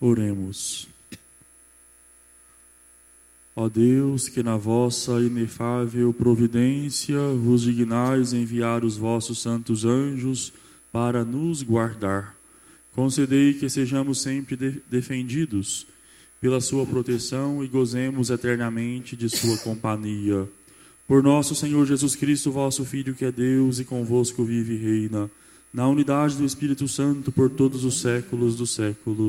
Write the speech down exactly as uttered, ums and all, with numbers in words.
Oremos. Ó Deus, que na vossa inefável providência vos dignais enviar os vossos santos anjos para nos guardar, concedei que sejamos sempre de- defendidos pela sua proteção e gozemos eternamente de sua companhia. Por nosso Senhor Jesus Cristo, vosso Filho, que é Deus e convosco vive e reina, na unidade do Espírito Santo por todos os séculos dos séculos.